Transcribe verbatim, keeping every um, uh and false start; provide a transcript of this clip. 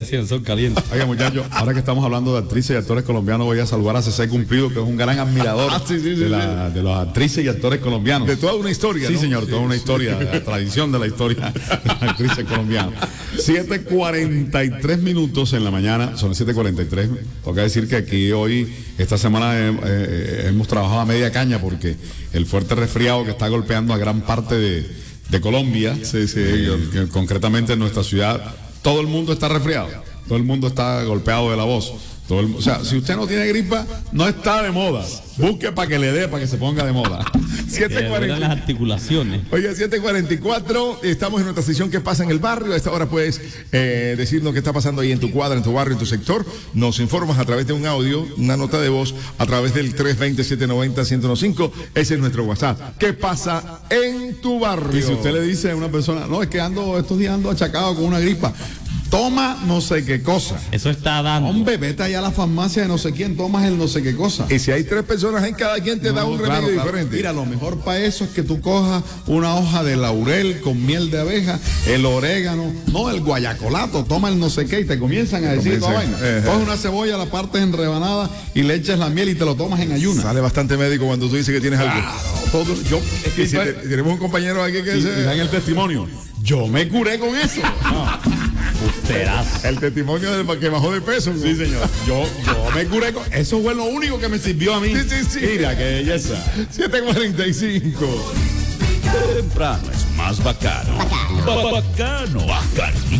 decían, son calientes. Oiga, muchachos, ahora que estamos hablando de actrices y actores colombianos, voy a saludar a César Cumplido, que es un gran admirador Ah, sí, sí, sí, de, la, de las actrices y actores colombianos. De toda una historia, Sí, ¿no? señor, Sí, toda una sí. historia, la tradición de la historia de las actrices colombianas. siete cuarenta y tres minutos en la mañana, son las siete cuarenta y tres. Toca decir que aquí hoy, esta semana, eh, eh, hemos trabajado a media caña porque el fuerte resfriado que está golpeando a gran parte de, de Colombia, Sí, sí. eh, que concretamente en nuestra ciudad, todo el mundo está resfriado, todo el mundo está golpeado de la voz. Todo el, o sea, si usted no tiene gripa, no está de moda. Busque para que le dé, para que se ponga de moda. siete cuarenta. las articulaciones. Oye, siete cuarenta y cuatro, estamos en nuestra sección ¿Qué pasa en el barrio? A esta hora puedes eh, decirnos qué está pasando ahí en tu cuadra, en tu barrio, en tu sector. Nos informas a través de un audio, una nota de voz, a través del tres dos cero, siete nueve cero, uno cero cinco. Ese es nuestro WhatsApp. ¿Qué pasa en tu barrio? Y si usted le dice a una persona, no, es que ando, estos días ando achacado con una gripa, toma no sé qué cosa. Eso está dando. Hombre, vete allá a la farmacia de no sé quién, tomas el no sé qué cosa. Y si hay tres personas en cada quien te da No, un claro, remedio claro. diferente. Mira, lo mejor para eso es que tú cojas una hoja de laurel con miel de abeja, el orégano, no el guayacolato, toma el no sé qué y te comienzan a decir toda Comienzan, vaina. eh, Coges una cebolla, la partes en rebanadas y le echas la miel y te lo tomas en ayunas. Sale bastante médico cuando tú dices que tienes algo. Todo, yo, es que Y si te- tenemos un compañero aquí que y- se- y dan el testimonio. Yo me curé con eso. Usteras. el testimonio del que bajó de peso. Sí, señor. Yo, yo me curé con eso. Fue lo único que me sirvió a mí. Sí, sí, sí. Mira, qué belleza. siete cuarenta y cinco. Temprano es más bacano. Bacano. Bacano. Bacano.